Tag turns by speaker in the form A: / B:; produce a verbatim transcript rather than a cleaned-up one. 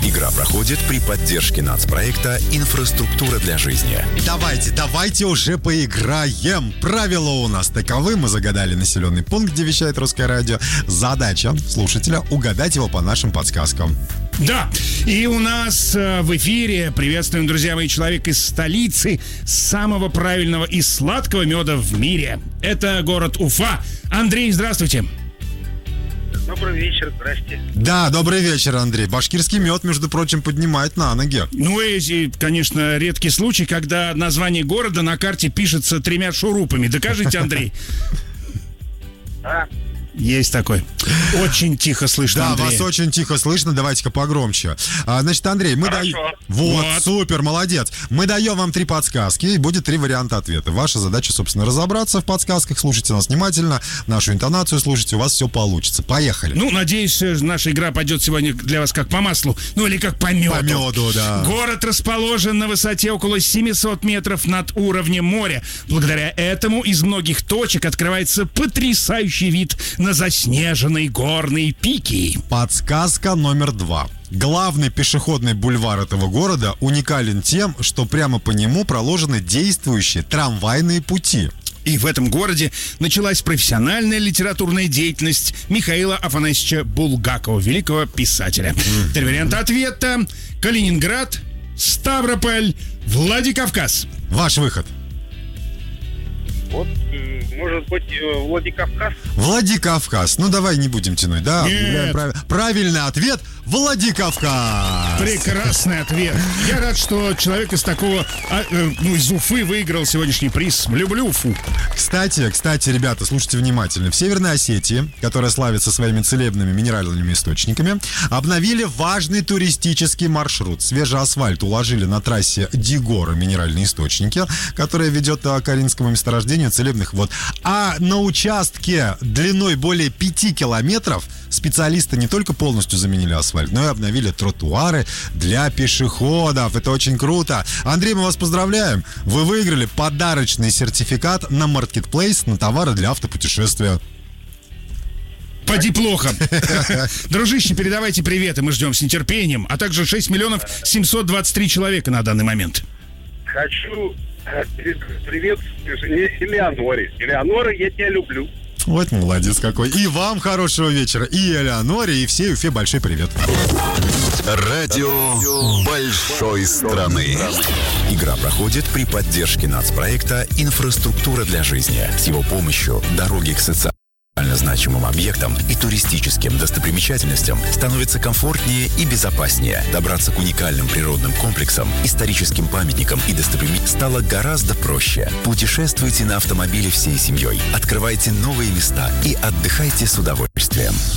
A: Игра проходит при поддержке нацпроекта «Инфраструктура для жизни».
B: Давайте, давайте уже поиграем. Правила у нас таковы. Мы загадали населенный пункт, где вещает Русское радио. Задача слушателя — угадать его по нашим подсказкам.
C: Да, и у нас э, в эфире, приветствуем, друзья мои, человек из столицы самого правильного и сладкого меда в мире. Это город Уфа. Андрей, здравствуйте.
D: Добрый вечер, здрасте.
B: Да, добрый вечер, Андрей. Башкирский мед, между прочим, поднимает на ноги.
C: Ну, и, конечно, редкий случай, когда название города на карте пишется тремя шурупами. Докажите, Андрей.
D: А?
C: Есть такой. Очень тихо слышно,
B: Да,
C: Андрей.
B: вас очень тихо слышно. Давайте-ка погромче. А, значит, Андрей, мы даем... Вот, вот, супер, молодец. Мы даем вам три подсказки, и будет три варианта ответа. Ваша задача, собственно, разобраться в подсказках. Слушайте нас внимательно, нашу интонацию слушайте, у вас все получится. Поехали.
C: Ну, надеюсь, наша игра пойдет сегодня для вас как по маслу, ну или как по меду.
B: По меду, да.
C: Город расположен на высоте около семьсот метров над уровнем моря. Благодаря этому из многих точек открывается потрясающий вид на заснеженные горные пики.
B: Подсказка номер два. Главный пешеходный бульвар этого города уникален тем, что прямо по нему проложены действующие трамвайные пути.
C: И в этом городе началась профессиональная литературная деятельность Михаила Афанасьевича Булгакова, великого писателя. Mm-hmm. Три варианта ответа: Калининград, Ставрополь, Владикавказ.
B: Ваш выход.
D: Вот, может быть, Владикавказ?
B: Владикавказ. Ну, давай не будем тянуть, да?
C: Нет.
B: Прав... Правильный ответ — Владикавказ.
C: Прекрасный ответ. Я рад, что человек из такого, а, э, ну, из Уфы выиграл сегодняшний приз. Люблю Уфу.
B: Кстати, кстати, ребята, слушайте внимательно. В Северной Осетии, которая славится своими целебными минеральными источниками, обновили важный туристический маршрут. Свежий асфальт уложили на трассе Дигора минеральные источники, которая ведет к Каринскому месторождению целебных вод. А на участке длиной более пяти километров специалисты не только полностью заменили асфальт, но и обновили тротуары для пешеходов. Это очень круто. Андрей, мы вас поздравляем. Вы выиграли подарочный сертификат на Marketplace на товары для автопутешествия.
C: Поди плохо. Дружище, передавайте приветы, мы ждем с нетерпением. А также шесть миллионов семьсот двадцать три человека на данный момент.
D: Хочу привет Элеоноре. Элеонора, я тебя люблю.
B: Вот молодец какой. И вам хорошего вечера. И Элеоноре, и всей Уфе большой привет.
A: Радио большой страны. Игра проходит при поддержке нацпроекта «Инфраструктура для жизни». С его помощью дороги к социальному значимым объектам и туристическим достопримечательностям становится комфортнее и безопаснее. Добраться к уникальным природным комплексам, историческим памятникам и достопримечательностям стало гораздо проще. Путешествуйте на автомобиле всей семьей, открывайте новые места и отдыхайте с удовольствием.